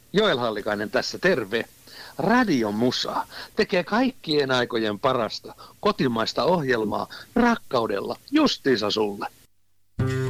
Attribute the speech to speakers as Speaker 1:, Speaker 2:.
Speaker 1: Joel Hallikainen tässä, terve. Radio Musa tekee kaikkien aikojen parasta kotimaista ohjelmaa rakkaudella justiinsa sulle.